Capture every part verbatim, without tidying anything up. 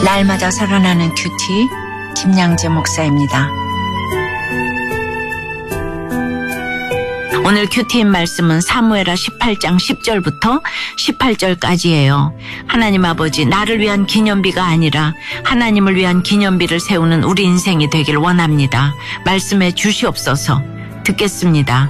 날마다 살아나는 큐티 김양재 목사입니다. 오늘 큐티인 말씀은 사무엘하 십팔 장 십 절부터 십팔 절까지예요. 하나님 아버지, 나를 위한 기념비가 아니라 하나님을 위한 기념비를 세우는 우리 인생이 되길 원합니다. 말씀해 주시옵소서. 듣겠습니다.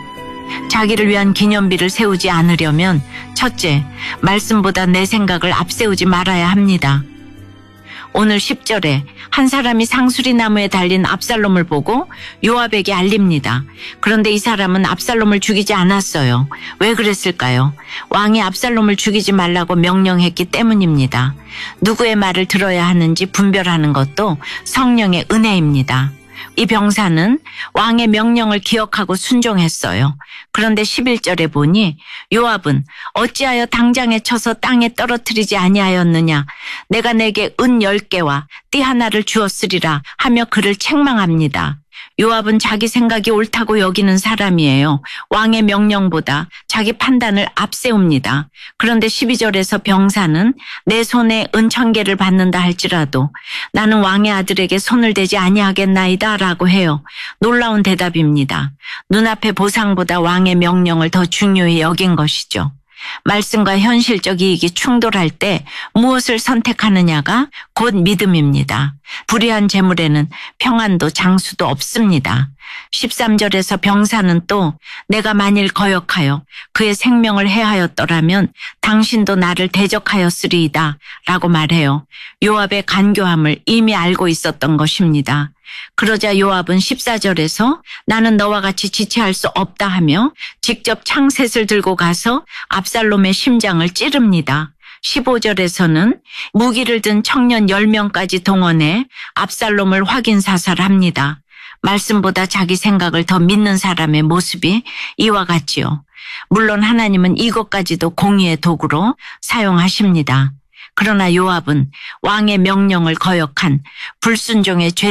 자기를 위한 기념비를 세우지 않으려면 첫째, 말씀보다 내 생각을 앞세우지 말아야 합니다. 오늘 십 절에 한 사람이 상수리 나무에 달린 압살롬을 보고 요압에게 알립니다. 그런데 이 사람은 압살롬을 죽이지 않았어요. 왜 그랬을까요? 왕이 압살롬을 죽이지 말라고 명령했기 때문입니다. 누구의 말을 들어야 하는지 분별하는 것도 성령의 은혜입니다. 이 병사는 왕의 명령을 기억하고 순종했어요. 그런데 십일 절에 보니 요압은 어찌하여 당장에 쳐서 땅에 떨어뜨리지 아니하였느냐. 내가 내게 은 열 개와 띠 하나를 주었으리라 하며 그를 책망합니다. 요압은 자기 생각이 옳다고 여기는 사람이에요. 왕의 명령보다 자기 판단을 앞세웁니다. 그런데 십이 절에서 병사는 내 손에 은 천 개를 받는다 할지라도 나는 왕의 아들에게 손을 대지 아니하겠나이다 라고 해요. 놀라운 대답입니다. 눈앞의 보상보다 왕의 명령을 더 중요히 여긴 것이죠. 말씀과 현실적 이익이 충돌할 때 무엇을 선택하느냐가 곧 믿음입니다. 불의한 재물에는 평안도 장수도 없습니다. 십삼 절에서 병사는 또 내가 만일 거역하여 그의 생명을 해하였더라면 당신도 나를 대적하였으리이다 라고 말해요. 요압의 간교함을 이미 알고 있었던 것입니다. 그러자 요압은 십사 절에서 나는 너와 같이 지체할 수 없다 하며 직접 창셋을 들고 가서 압살롬의 심장을 찌릅니다. 십오 절에서는 무기를 든 청년 열 명까지 동원해 압살롬을 확인 사살합니다. 말씀보다 자기 생각을 더 믿는 사람의 모습이 이와 같지요. 물론 하나님은 이것까지도 공의의 도구로 사용하십니다. 그러나 요압은 왕의 명령을 거역한 불순종의 죄